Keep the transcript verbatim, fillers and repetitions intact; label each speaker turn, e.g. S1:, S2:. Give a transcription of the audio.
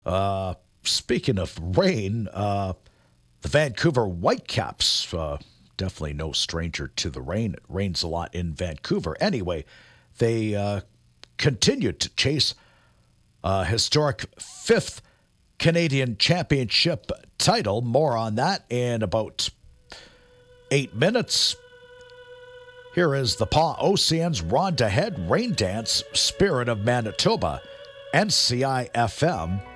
S1: Uh, speaking of rain, uh, the Vancouver Whitecaps, uh, definitely no stranger to the rain. It rains a lot in Vancouver. Anyway, they uh, continued to chase a historic fifth Canadian Championship title. More on that in about eight minutes. Here is the Paw Oceans Rod to Head Rain Dance Spirit of Manitoba, N C I F M